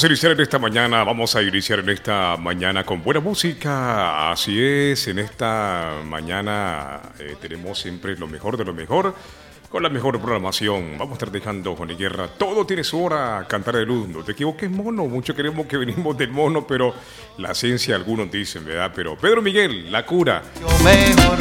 Vamos a iniciar en esta mañana con buena música. Así es, en esta mañana tenemos siempre lo mejor de lo mejor, con la mejor programación. Vamos a estar dejando, Juan y Guerra, todo tiene su hora, cantar de luz. No te equivoques, mono, mucho queremos que venimos del mono, pero la esencia algunos dicen, ¿verdad? Pero Pedro Miguel, La Cura. Mejor